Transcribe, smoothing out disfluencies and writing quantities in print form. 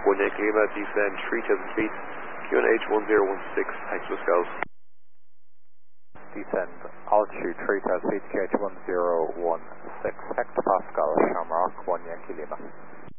Shamrock 1 Yankee Lima, descend 3,000 feet, QNH 1016, hexoscales. Descend altitude 3,000 feet, QH 1016, hectopascal, Shamrock 1 Yankee Lima.